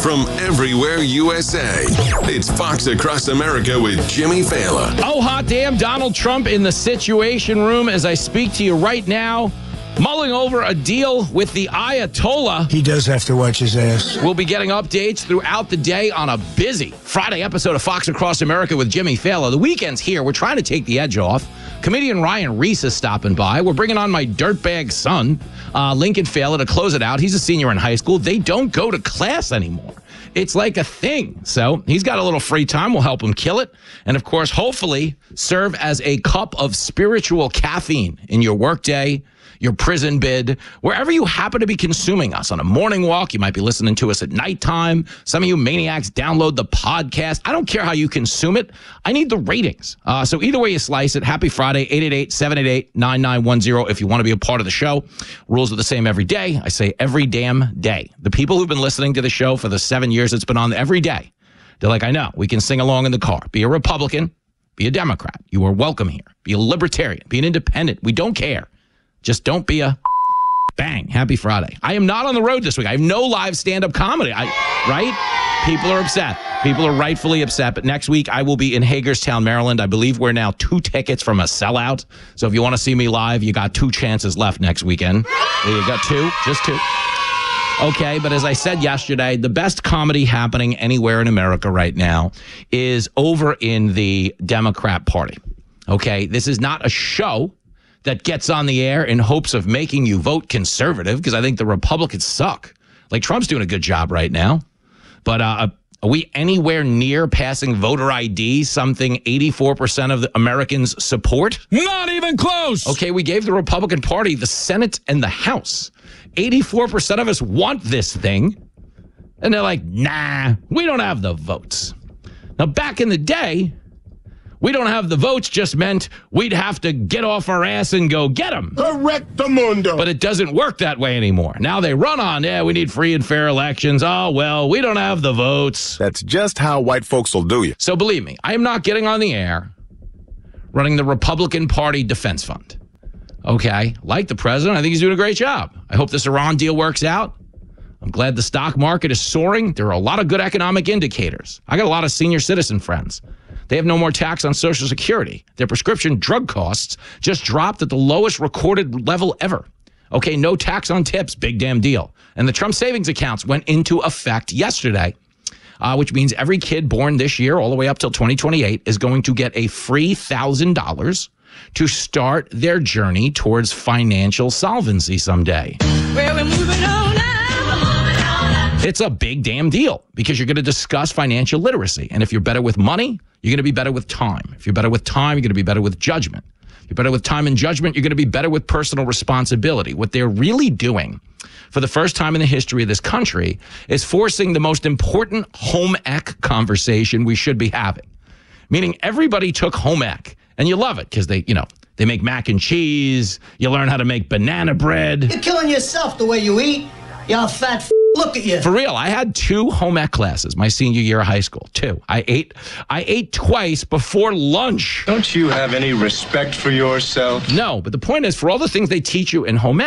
from everywhere USA. It's Fox Across America with Jimmy Fallon. Oh, hot damn, Donald Trump in the Situation Room as I speak to you right now, mulling over a deal with the Ayatollah. He does have to watch his ass. We'll be getting updates throughout the day on a busy Friday episode of Fox Across America with Jimmy Fallon. The weekend's here. We're trying to take the edge off. Comedian Ryan Reese is stopping by. We're bringing on my dirtbag son, Lincoln Fallon, to close it out. He's a senior in high school. They don't go to class anymore. It's like a thing. So he's got a little free time. We'll help him kill it. And, of course, hopefully serve as a cup of spiritual caffeine in your workday, your prison bid, wherever you happen to be consuming us. On a morning walk, you might be listening to us at nighttime. Some of you maniacs download the podcast. I don't care how you consume it. I need the ratings. So either way you slice it, happy Friday, 888-788-9910 if you want to be a part of the show. Rules are the same every day. I say every damn day. The people who've been listening to the show for the 7 years it's been on every day, they're like, I know, we can sing along in the car. Be a Republican, be a Democrat. You are welcome here. Be a libertarian, be an independent. We don't care. Just don't be a bang. Happy Friday. I am not on the road this week. I have no live stand-up comedy. Right? People are upset. People are rightfully upset. But next week, I will be in Hagerstown, Maryland. I believe we're now 2 tickets from a sellout. So if you want to see me live, you got 2 chances left next weekend. You got 2, just 2. Okay, but as I said yesterday, the best comedy happening anywhere in America right now is over in the Democrat Party. Okay, this is not a show that gets on the air in hopes of making you vote conservative, because I think the Republicans suck. Like, Trump's doing a good job right now. But are we anywhere near passing voter ID, something 84% of the Americans support? Not even close. Okay, we gave the Republican Party the Senate and the House. 84% of us want this thing. And they're like, nah, we don't have the votes. Now, back in the day, we don't have the votes just meant we'd have to get off our ass and go get them. Correctamundo. But it doesn't work that way anymore. Now they run on, we need free and fair elections. Oh, well, we don't have the votes. That's just how white folks will do you. So believe me, I am not getting on the air running the Republican Party Defense Fund. Okay? Like the president, I think he's doing a great job. I hope this Iran deal works out. I'm glad the stock market is soaring. There are a lot of good economic indicators. I got a lot of senior citizen friends. They have no more tax on Social Security. Their prescription drug costs just dropped at the lowest recorded level ever. Okay, no tax on tips, big damn deal. And the Trump savings accounts went into effect yesterday, which means every kid born this year all the way up till 2028 is going to get a free $1,000 to start their journey towards financial solvency someday. Well, we're moving on now. It's a big damn deal because you're going to discuss financial literacy. And if you're better with money, you're going to be better with time. If you're better with time, you're going to be better with judgment. If you're better with time and judgment, you're going to be better with personal responsibility. What they're really doing for the first time in the history of this country is forcing the most important home ec conversation we should be having. Meaning everybody took home ec, and you love it because they make mac and cheese. You learn how to make banana bread. You're killing yourself the way you eat. Y'all fat look at you. For real, I had 2 home ec classes my senior year of high school. 2. I ate twice before lunch. Don't you have any respect for yourself? No, but the point is, for all the things they teach you in home ec,